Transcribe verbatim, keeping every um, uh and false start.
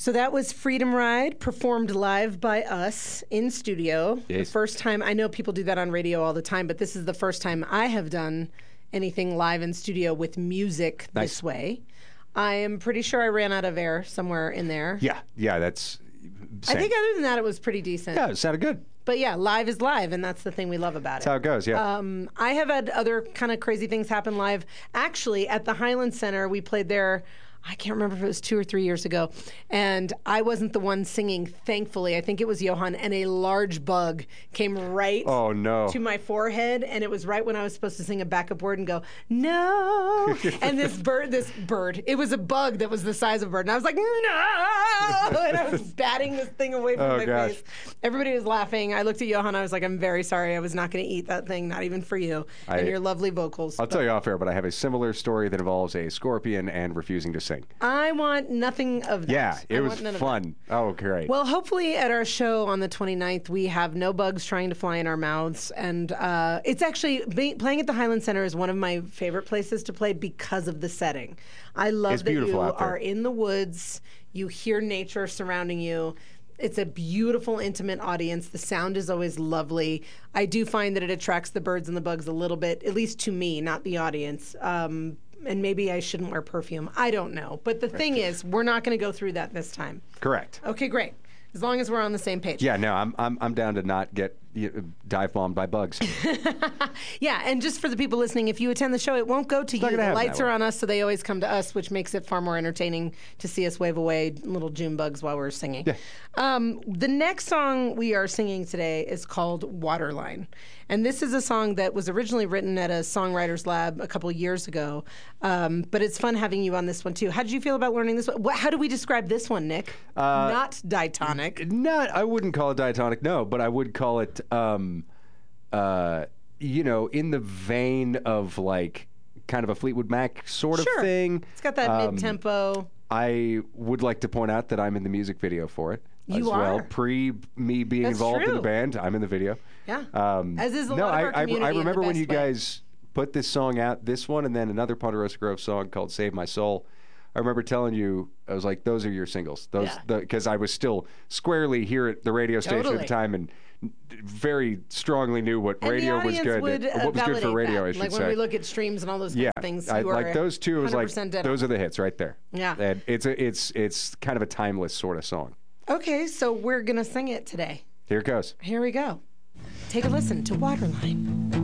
So that was Freedom Ride, performed live by us in studio. Yes. The first time, I know people do that on radio all the time, but this is the first time I have done anything live in studio with music Nice. this way. I am pretty sure I ran out of air somewhere in there. Yeah, yeah, that's. I think other than that, it was pretty decent. Yeah, it sounded good. But yeah, live is live, and that's the thing we love about That's it. how it goes, yeah. Um, I have had other kind of crazy things happen live. Actually, at the Highland Center, we played there, I can't remember if it was two or three years ago, and I wasn't the one singing, thankfully. I think it was Johan, and a large bug came right Oh, no. to my forehead, and it was right when I was supposed to sing a backup word and go, no. And this bird, this bird, it was a bug that was the size of a bird, and I was like, no! And I was batting this thing away from Oh, my gosh. face. Everybody was laughing. I looked at Johan, I was like, I'm very sorry. I was not going to eat that thing, not even for you I- and your lovely vocals. I'll But tell you off air, but I have a similar story that involves a scorpion and refusing to sing. I want nothing of that. Yeah, it I was want none of that. fun. Oh, great. Well, hopefully at our show on the twenty-ninth, we have no bugs trying to fly in our mouths. And uh, it's actually, be, playing at the Highland Center is one of my favorite places to play because of the setting. I love It's that you beautiful out there. are in the woods, you hear nature surrounding you. It's a beautiful, intimate audience. The sound is always lovely. I do find that it attracts the birds and the bugs a little bit, at least to me, not the audience. Um, and maybe I shouldn't wear perfume. I don't know. But the thing is, we're not going to go through that this time. Correct. Okay, great. As long as we're on the same page. Yeah, no, I'm I'm I'm down to not get uh, dive bombed by bugs. Yeah, and just for the people listening, if you attend the show, it won't go to you. not The gonna happen lights that are way. on us, so they always come to us, which makes it far more entertaining to see us wave away little June bugs while we're singing. Yeah. Um, the next song we are singing today is called Waterline. And this is a song that was originally written at a songwriter's lab a couple years ago. Um, but it's fun having you on this one, too. How did you feel about learning this one? What, how do we describe this one, Nick? Uh, Not diatonic. Not, I wouldn't call it diatonic, no, but I would call it, um, uh, you know, in the vein of like kind of a Fleetwood Mac sort of Sure. thing. It's got that Um, mid-tempo. I would like to point out that I'm in the music video for it You as well. are. Pre me being That's involved in true. the band, I'm in the video. Yeah. Um, As is a no, lot of I, our I, community I in the remember when best you way. guys put this song out, this one, and then another Ponderosa Grove song called "Save My Soul." I remember telling you, I was like, "Those are your singles." Those, Yeah. because I was still squarely here at the radio station at Totally. the time, and very strongly knew what And radio the was audience good, would, or uh, what was good for validate radio. that. I should like say. when we look at streams and all those kinds Yeah, of things, I, you like are those two. It was one hundred like percent dead on. those are the hits right there. Yeah. and it's a, it's it's kind of a timeless sort of song. Okay, so we're going to sing it today. Here it goes. Here we go. Take a listen to Waterline.